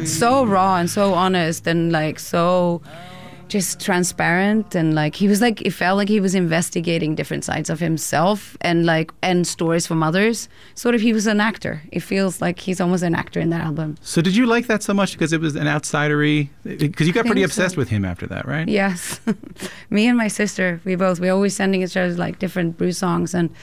so raw and so honest and like so just transparent, and like he was like, it felt like he was investigating different sides of himself and like and stories from others. Sort of, he was an actor. It feels like he's almost an actor in that album. So did you like that so much because it was an outsidery? Because you got pretty obsessed with him after that, right? Yes. Me and my sister, we always sending each other like different Bruce songs, and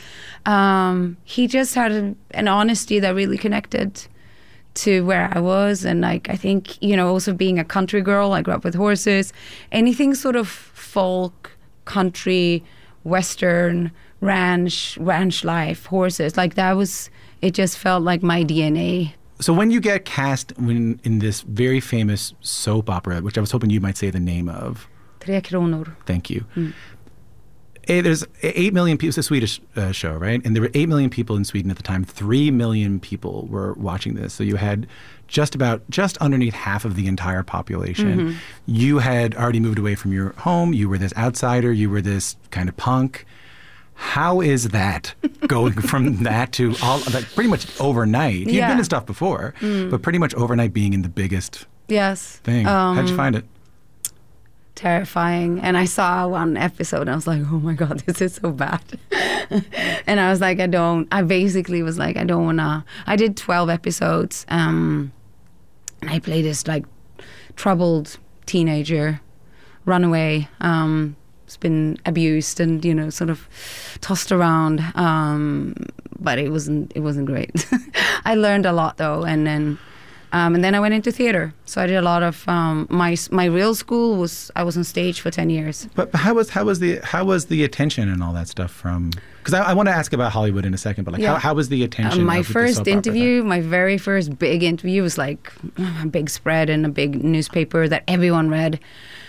he just had an honesty that really connected to where I was. And like, I think, you know, also being a country girl, I grew up with horses, anything sort of folk, country, western, ranch life, horses, like that was, it just felt like my DNA. So when you get cast in this very famous soap opera, which I was hoping you might say the name of. Tre Kronor. Thank you. There's 8 million people. It's a Swedish show, right? And there were 8 million people in Sweden at the time. 3 million people were watching this. So you had just underneath half of the entire population. You had already moved away from your home. You were this outsider. You were this kind of punk. How is that going from that to all like pretty much overnight? You've been in stuff before, but pretty much overnight being in the biggest thing. How'd you find it? Terrifying. And I saw one episode and I was like, oh my God, this is so bad. And I was like, I basically was like, I don't wanna. I did 12 episodes. And I played this like troubled teenager, runaway, has been abused and, you know, sort of tossed around. But it wasn't great. I learned a lot though, and then I went into theater. So I did a lot of my real school was I was on stage for 10 years. But how was the attention and all that stuff from? Because I want to ask about Hollywood in a second. But like how was the attention? My first interview, my very first big interview was like a big spread in a big newspaper that everyone read.